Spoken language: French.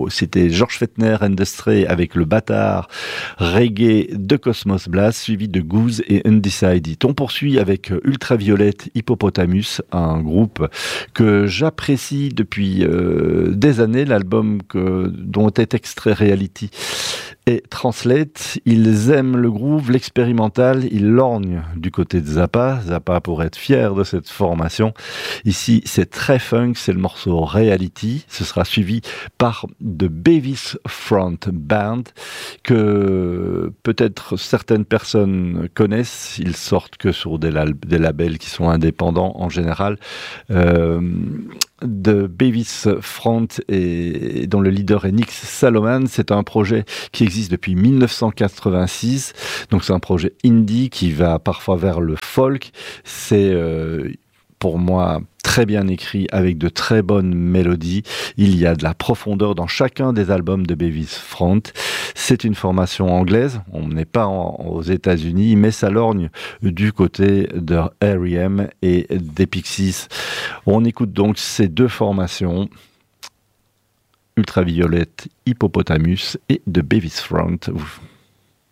C'était George Fettner and the Stray avec le bâtard reggae de Cosmos Blast, suivi de Goose et Undecided. On poursuit avec Ultraviolet Hippopotamus, un groupe que j'apprécie depuis des années, l'album dont est extrait Reality et Translate. Ils aiment le groove, l'expérimental, ils lorgnent du côté de Zappa. Zappa pourrait être fier de cette formation. Ici, c'est très funk, c'est le morceau Reality. Ce sera suivi par The Bevis Front Band, que peut-être certaines personnes connaissent. Ils sortent que sur des labels qui sont indépendants en général. De Bevis Front et dont le leader est Nick Saloman. C'est un projet qui existe depuis 1986, donc c'est un projet indie qui va parfois vers le folk. C'est pour moi très bien écrit avec de très bonnes mélodies. Il y a de la profondeur dans chacun des albums de Bevis Front. C'est une formation anglaise, on n'est pas aux États-Unis, mais ça lorgne du côté de R.E.M. et des Pixies. On écoute donc ces deux formations, Ultraviolet Hippopotamus et de Bevis Front.